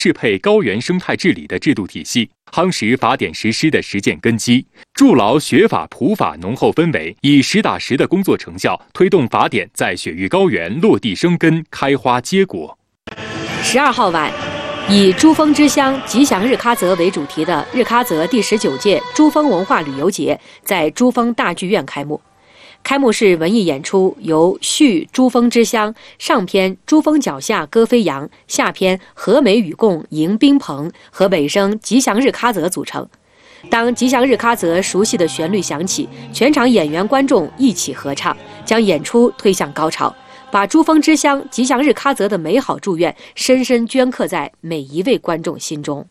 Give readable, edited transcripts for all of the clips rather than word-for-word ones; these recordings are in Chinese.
适配高原生态治理的制度体系，夯实法典实施的实践根基，筑牢学法普法浓厚氛围，以实打实的工作成效推动法典在雪域高原落地生根、开花结果。 12号晚，以珠峰之乡吉祥日喀则为主题的日喀则第19届珠峰文化旅游节在珠峰大剧院开幕。开幕式文艺演出由续珠峰之乡上篇珠峰脚下歌飞扬，下篇和美与共迎宾朋和尾声吉祥日喀则组成。当吉祥日喀则熟悉的旋律响起，全场演员观众一起合唱，将演出推向高潮，把珠峰之乡吉祥日喀则的美好祝愿深深镌刻在每一位观众心中。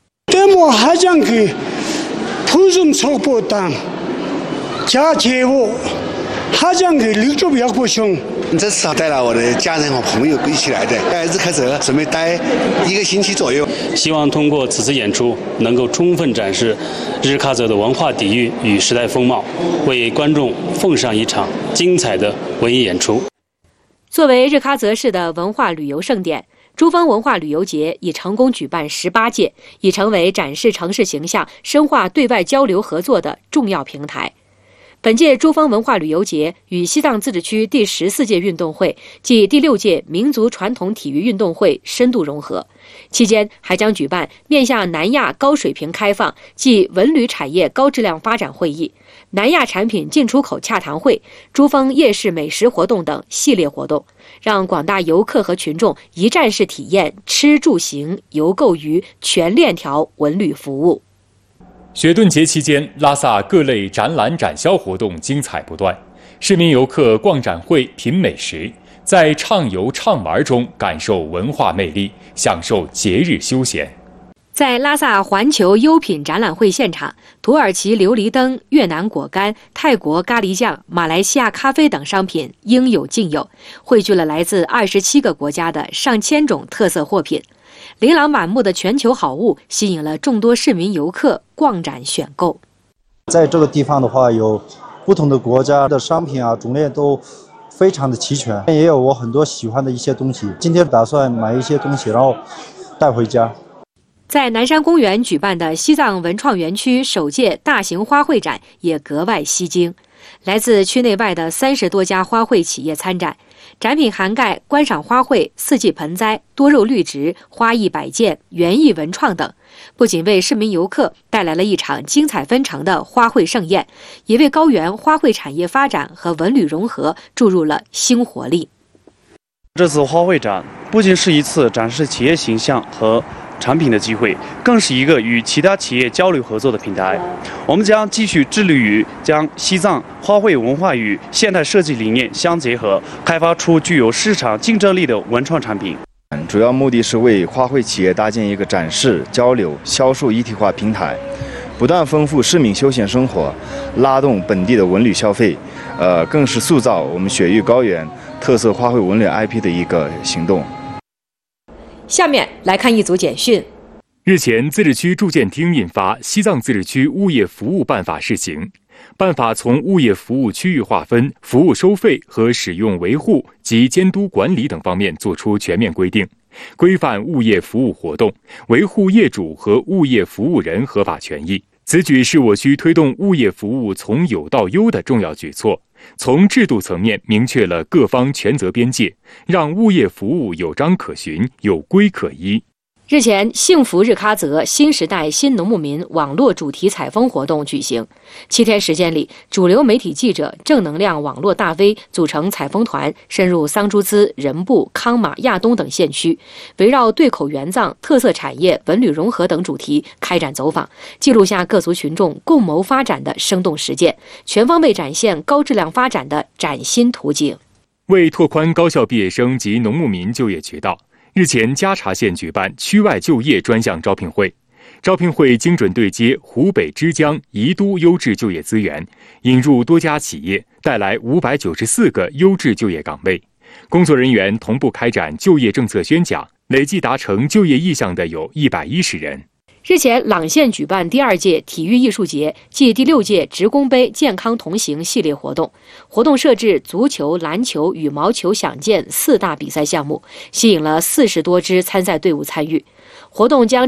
这次带了我的家人和朋友一起来的，在日喀则准备待1个星期左右。 希望通过此次演出，能够充分展示日喀则的文化底蕴与时代风貌，为观众奉上一场精彩的文艺演出。 作为日喀则市的文化旅游盛典，珠峰文化旅游节已成功举办18届，已成为展示城市形象、深化对外交流合作的重要平台。本届珠峰文化旅游节与西藏自治区第14届运动会暨第6届民族传统体育运动会深度融合，期间还将举办面向南亚高水平开放暨文旅产业高质量发展会议、南亚产品进出口洽谈会、珠峰夜市美食活动等系列活动，让广大游客和群众一站式体验吃住行游购娱全链条文旅服务。 雪顿节期间，拉萨各类展览展销活动精彩不断，市民游客逛展会、品美食，在畅游畅玩中感受文化魅力，享受节日休闲。 在拉萨环球优品展览会现场，土耳其琉璃灯、越南果干、泰国咖喱酱、马来西亚咖啡等商品应有尽有，汇聚了来自27个国家的上千种特色货品。琳琅满目的全球好物吸引了众多市民游客逛展选购。 在这个地方的话，有不同的国家的商品啊，种类都非常的齐全，也有我很多喜欢的一些东西。今天打算买一些东西，然后带回家。 在南山公园举办的西藏文创园区首届大型花卉展也格外吸睛，来自区内外的30多家花卉企业参展，展品涵盖观赏花卉、四季盆栽、多肉绿植、花艺摆件、园艺文创等，不仅为市民游客带来了一场精彩纷呈的花卉盛宴，也为高原花卉产业发展和文旅融合注入了新活力。 这次花卉展不仅是一次展示企业形象和产品的机会，更是一个与其他企业交流合作的平台。我们将继续致力于将西藏花卉文化与现代设计理念相结合，开发出具有市场竞争力的文创产品。 主要目的是为花卉企业搭建一个展示、交流、销售一体化平台，不断丰富市民休闲生活，拉动本地的文旅消费，更是塑造我们雪域高原特色花卉文旅 IP 的一个行动。 下面来看一组简讯。 日前，自治区住建厅印发《西藏自治区物业服务办法》试行。办法从物业服务区域划分、服务收费和使用维护及监督管理等方面作出全面规定，规范物业服务活动，维护业主和物业服务人合法权益。此举是我区推动物业服务从有到优的重要举措，从制度层面明确了各方权责边界，让物业服务有章可循、有规可依。 日前，幸福日喀则新时代新农牧民网络主题采风活动举行。7天时间里，主流媒体记者、正能量网络大 V 组成采风团，深入桑珠孜、仁布、康玛、亚东等县区，围绕对口援藏、特色产业、文旅融合等主题开展走访，记录下各族群众共谋发展的生动实践，全方位展现高质量发展的崭新图景。 为拓宽高校毕业生及农牧民就业渠道，日前，嘉查县举办区外就业专项招聘会。招聘会精准对接湖北之江、宜都优质就业资源，引入多家企业，带来594个优质就业岗位。工作人员同步开展就业政策宣讲，累计达成就业意向的有110人。 日前，朗县举办第2届体育艺术节暨第6届职工杯健康同行系列活动，活动设置足球、篮球、羽毛球、响剑4大比赛项目，吸引了40多支参赛队伍参与。活动将